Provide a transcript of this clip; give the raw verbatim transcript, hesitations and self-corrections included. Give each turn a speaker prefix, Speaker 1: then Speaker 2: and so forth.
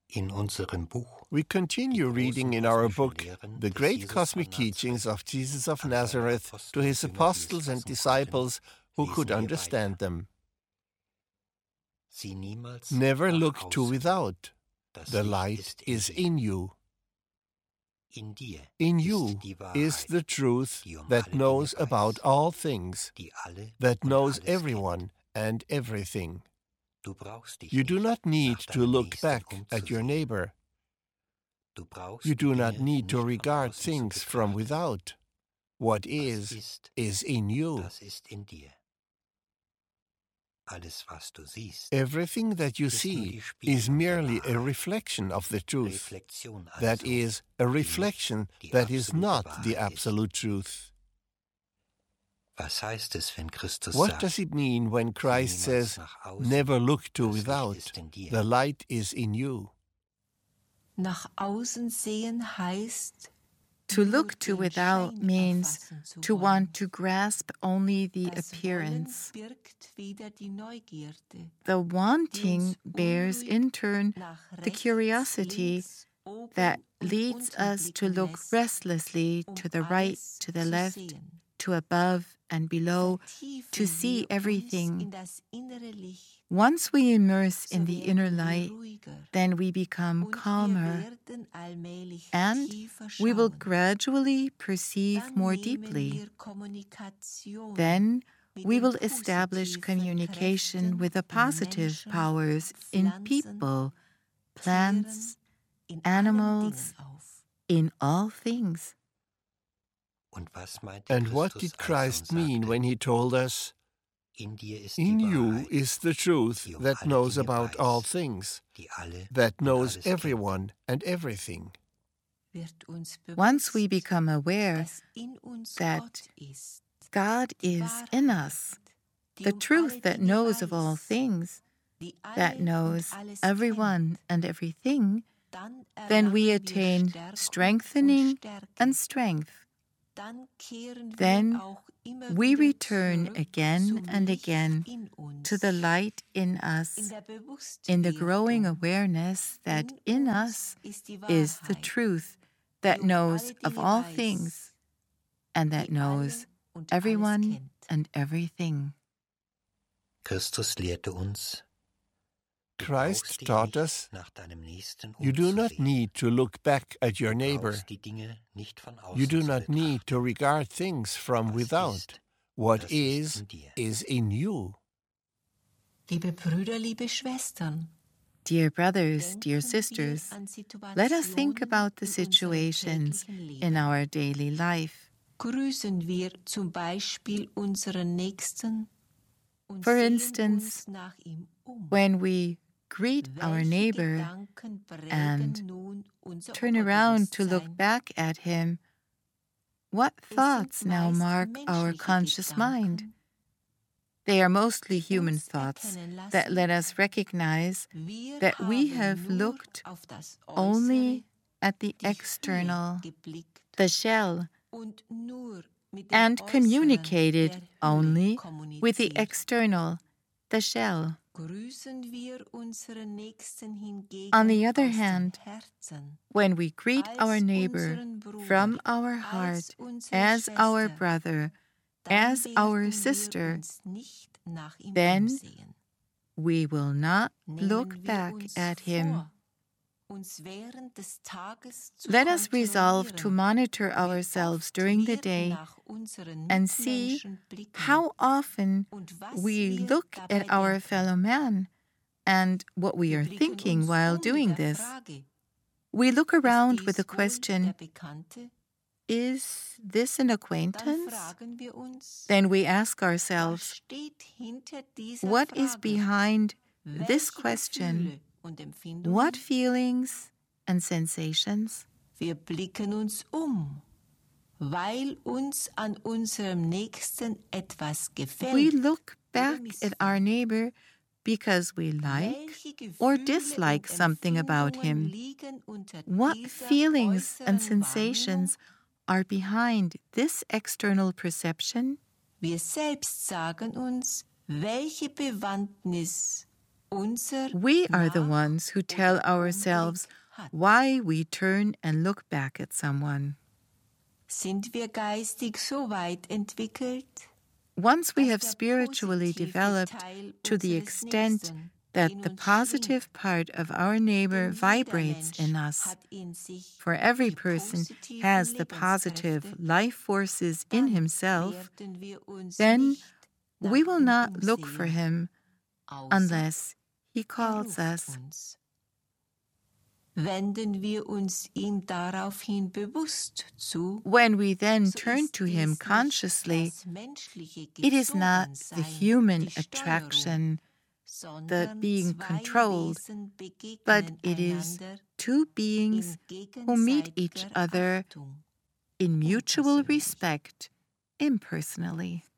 Speaker 1: In unserem Buch
Speaker 2: We continue reading in our book the great cosmic teachings of Jesus of Nazareth to his apostles and disciples who could understand them. Never look to without. The light is in you. In you is the truth that knows about all things, that knows everyone and everything. You do not need to look back at your neighbor. You do not need to regard things from without. What is, is in you. Everything that you see is merely a reflection of the truth. That is, a reflection that is not the absolute truth. What does it mean when Christ says, "Never look to without, the light is in you"?
Speaker 3: Nach außen sehen heißt,
Speaker 4: to look to without means to want to grasp only the appearance. The wanting bears in turn the curiosity that leads us to look restlessly to the right, to the left, to above and below, to see everything. Once we immerse in the inner light, then we become calmer, and we will gradually perceive more deeply. Then we will establish communication with the positive powers in people, plants, animals, in all things.
Speaker 2: And what did Christ mean when he told us, "In you is the truth that knows about all things, that knows everyone and everything"?
Speaker 4: Once we become aware that God is in us, the truth that knows of all things, that knows everyone and everything, then we attain strengthening and strength. Then we return again and again to the light in us, in the growing awareness that in us is the truth that knows of all things and that knows everyone and everything.
Speaker 1: Christus lehrte uns,
Speaker 2: Christ taught us, you do not need to look back at your neighbor. You do not need to regard things from without. What is, is in you.
Speaker 3: Liebe Brüder, liebe Schwestern,
Speaker 4: Dear brothers, dear sisters, let us think about the situations in our daily life.
Speaker 3: Grüßen wir zum Beispiel unseren Nächsten und
Speaker 4: For
Speaker 3: sehen
Speaker 4: instance,
Speaker 3: uns nach ihm um.
Speaker 4: when we greet our neighbor
Speaker 3: Gedanken prägen
Speaker 4: and
Speaker 3: nun unser
Speaker 4: turn around to look
Speaker 3: Oberbewusstsein?
Speaker 4: back at him, what
Speaker 3: Es sind
Speaker 4: thoughts now
Speaker 3: meist
Speaker 4: mark our
Speaker 3: menschliche
Speaker 4: conscious mind?
Speaker 3: Gedanken,
Speaker 4: They are mostly human
Speaker 3: uns
Speaker 4: thoughts
Speaker 3: erkennen lassen,
Speaker 4: that let us recognize
Speaker 3: wir
Speaker 4: that we
Speaker 3: haben
Speaker 4: have
Speaker 3: nur
Speaker 4: looked
Speaker 3: auf das
Speaker 4: only
Speaker 3: Äußere,
Speaker 4: at the
Speaker 3: die Hülle
Speaker 4: external,
Speaker 3: geblickt
Speaker 4: the shell,
Speaker 3: und nur mit dem
Speaker 4: and
Speaker 3: Äußeren
Speaker 4: communicated
Speaker 3: der Hülle
Speaker 4: only with the
Speaker 3: kommuniziert.
Speaker 4: external, the shell.
Speaker 3: Grüßen wir unseren Nächsten hingegen
Speaker 4: On the other
Speaker 3: aus dem
Speaker 4: hand,
Speaker 3: Herzen,
Speaker 4: when we greet
Speaker 3: als
Speaker 4: our neighbor
Speaker 3: unseren Bruder,
Speaker 4: from our
Speaker 3: als
Speaker 4: heart,
Speaker 3: unsere
Speaker 4: as our
Speaker 3: Schwester,
Speaker 4: brother,
Speaker 3: dann
Speaker 4: as our
Speaker 3: werden wir
Speaker 4: sister,
Speaker 3: uns nicht nach ihm
Speaker 4: then
Speaker 3: umsehen.
Speaker 4: we will not
Speaker 3: Nehmen
Speaker 4: look
Speaker 3: wir
Speaker 4: back
Speaker 3: uns
Speaker 4: at him.
Speaker 3: vor, uns während des Tages zu
Speaker 4: Let us resolve to
Speaker 3: kontrollieren,
Speaker 4: monitor
Speaker 3: wie
Speaker 4: ourselves
Speaker 3: oft
Speaker 4: during the
Speaker 3: wir
Speaker 4: day
Speaker 3: nach unseren
Speaker 4: and see
Speaker 3: Mitmenschen blicken
Speaker 4: how often
Speaker 3: und was
Speaker 4: we
Speaker 3: wir
Speaker 4: look
Speaker 3: dabei
Speaker 4: at our
Speaker 3: denken.
Speaker 4: fellow man and what we
Speaker 3: Wir
Speaker 4: are
Speaker 3: blicken
Speaker 4: thinking
Speaker 3: uns
Speaker 4: while
Speaker 3: um mit
Speaker 4: doing
Speaker 3: der
Speaker 4: this.
Speaker 3: Frage,
Speaker 4: We look
Speaker 3: ist
Speaker 4: around with
Speaker 3: dies
Speaker 4: the
Speaker 3: wohl
Speaker 4: question,
Speaker 3: der Bekannte?
Speaker 4: is this an
Speaker 3: Dann
Speaker 4: acquaintance?
Speaker 3: fragen wir uns,
Speaker 4: Then we ask
Speaker 3: was
Speaker 4: ourselves,
Speaker 3: steht hinter dieser
Speaker 4: what is
Speaker 3: Frage?
Speaker 4: behind this
Speaker 3: Welche
Speaker 4: question?
Speaker 3: Gefühle und Empfindungen?
Speaker 4: What feelings and sensations?
Speaker 3: Wir blicken uns um, weil uns an unserem Nächsten etwas gefällt.
Speaker 4: We look
Speaker 3: oder
Speaker 4: back
Speaker 3: missfällt.
Speaker 4: at our neighbor because we like
Speaker 3: Welche
Speaker 4: or
Speaker 3: Gefühle
Speaker 4: dislike
Speaker 3: und
Speaker 4: something about
Speaker 3: Empfindungen
Speaker 4: him.
Speaker 3: liegen unter
Speaker 4: What
Speaker 3: dieser
Speaker 4: feelings and
Speaker 3: äußeren
Speaker 4: sensations
Speaker 3: Wahrnehmung?
Speaker 4: are behind this external perception?
Speaker 3: Wir selbst sagen uns, welche Bewandtnis
Speaker 4: We are the ones who tell ourselves why we turn and look back at someone.
Speaker 3: Sind wir geistig so weit entwickelt?
Speaker 4: Once we have spiritually developed to the extent that the positive part of our neighbor vibrates in us, for every person has the positive life forces in himself, then we will not look for him unless he calls us.
Speaker 3: Wenden wir uns ihm daraufhin bewusst zu,
Speaker 4: when we then turn to him consciously, it is not the human attraction, the being controlled, but it is two beings who meet each other in mutual respect impersonally.